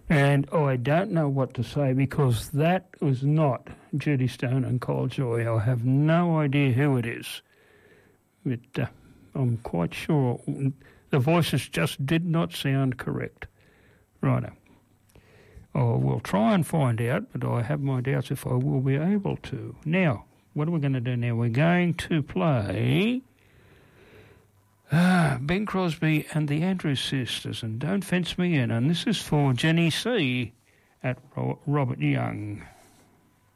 And I don't know what to say because that was not Judy Stone and Kyle Joy. I have no idea who it is. But I'm quite sure the voices just did not sound correct. Righto. I will try and find out, but I have my doubts if I will be able to. Now, what are we going to do now? We're going to play Bing Crosby and the Andrews Sisters and Don't Fence Me In. And this is for Jenny C. at Robert Young.